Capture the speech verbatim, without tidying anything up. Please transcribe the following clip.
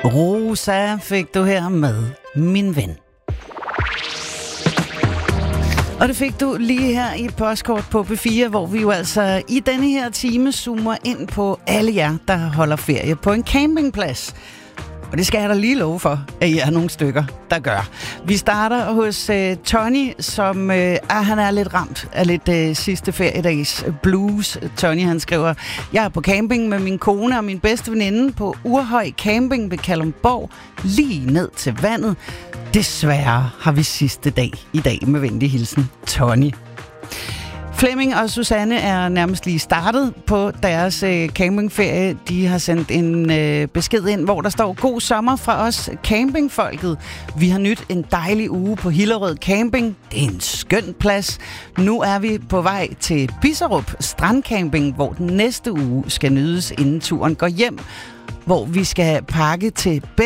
Rosa fik du her med, min ven. Og det fik du lige her i Postkort på P fire, hvor vi jo altså i denne her time zoomer ind på alle jer, der holder ferie på en campingplads. Og det skal jeg da lige love for, at I er nogle stykker, der gør. Vi starter hos uh, Tony, som uh, er, han er lidt ramt af lidt uh, sidste feriedags blues. Tony, han skriver, jeg er på camping med min kone og min bedste veninde på Urhøj Camping ved Kalundborg, lige ned til vandet. Desværre har vi sidste dag i dag med venlig hilsen, Tony. Flemming og Susanne er nærmest lige startet på deres øh, campingferie. De har sendt en øh, besked ind, hvor der står, god sommer fra os campingfolket. Vi har nyt en dejlig uge på Hillerød Camping. Det er en skøn plads. Nu er vi på vej til Bisserup Strandcamping, hvor den næste uge skal nydes, inden turen går hjem. Hvor vi skal pakke til